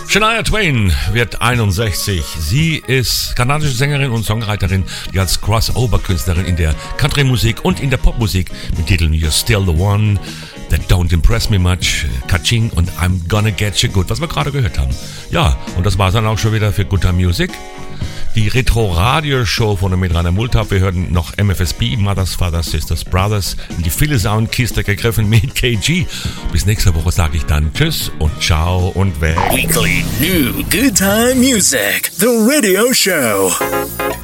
Shania Twain wird 61. Sie ist kanadische Sängerin und Songwriterin, die als Crossover-Künstlerin in der Country-Musik und in der Popmusik mit Titeln wie You're Still the One, That Don't Impress Me Much, Kaching und I'm Gonna Get You Good, was wir gerade gehört haben. Ja, und das war's dann auch schon wieder für Good Time Music. Die Retro-Radio-Show von der Medrana Multab. Wir hören noch MFSB, Mothers, Fathers, Sisters, Brothers, in die viele Soundkiste gegriffen mit KG. Bis nächste Woche sage ich dann Tschüss und Ciao und weg. Weekly New Good Time Music, the radio show.